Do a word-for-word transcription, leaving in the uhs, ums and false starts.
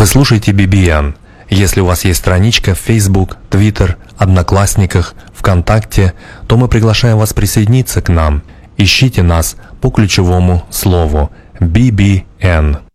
Вы слушаете би би эн. Если у вас есть страничка в Facebook, Twitter, Одноклассниках, ВКонтакте, то мы приглашаем вас присоединиться к нам. Ищите нас по ключевому слову би би эн.